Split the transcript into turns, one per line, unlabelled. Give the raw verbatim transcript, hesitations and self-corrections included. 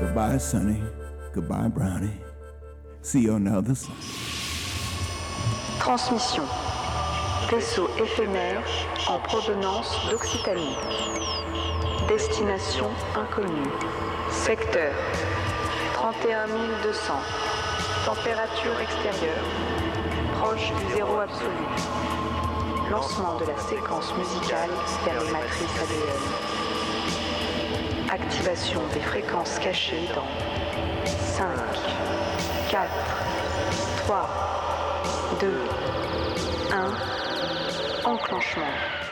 Goodbye, Sonny. Goodbye, Brownie. See you on the other side.
Transmission. Vaisseau éphémère en provenance d'Occitanie. Destination inconnue. Secteur trente et un mille deux cents. Température extérieure. Proche du zéro absolu. Lancement de la séquence musicale vers les matrices A D N. Activation des fréquences cachées dans cinq, quatre, trois, deux, un. Enclenchement.